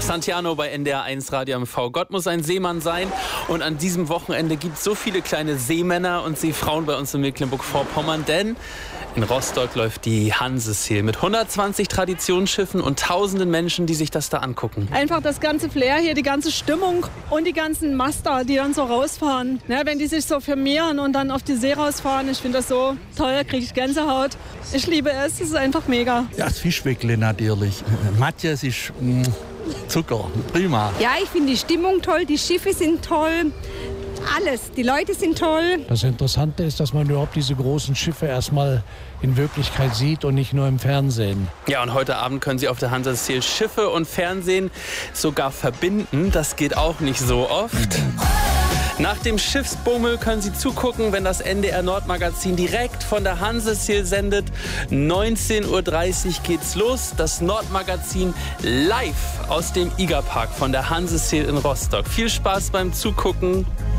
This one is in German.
Santiano bei NDR1 Radio MV. Gott muss ein Seemann sein. Und an diesem Wochenende gibt es so viele kleine Seemänner und Seefrauen bei uns in Mecklenburg-Vorpommern. Denn in Rostock läuft die Hanse-Sail mit 120 Traditionsschiffen und tausenden Menschen, die sich das da angucken. Einfach das ganze Flair hier, die ganze Stimmung und die ganzen Master, die dann so rausfahren. Ja, wenn die sich so firmieren und dann auf die See rausfahren, ich finde das so toll, kriege ich Gänsehaut. Ich liebe es, es ist einfach mega. Ja, das Fischweckle natürlich. Matthias ist Zucker, prima. Ja, ich finde die Stimmung toll, die Schiffe sind toll. Alles, die Leute sind toll. Das Interessante ist, dass man überhaupt diese großen Schiffe erstmal in Wirklichkeit sieht und nicht nur im Fernsehen. Ja, und heute Abend können Sie auf der Hanse-Sail Schiffe und Fernsehen sogar verbinden. Das geht auch nicht so oft. Nach dem Schiffsbummel können Sie zugucken, wenn das NDR Nordmagazin direkt von der Hanse-Sail sendet. 19:30 Uhr geht's los. Das Nordmagazin live aus dem Igerpark von der Hanse-Sail in Rostock. Viel Spaß beim Zugucken.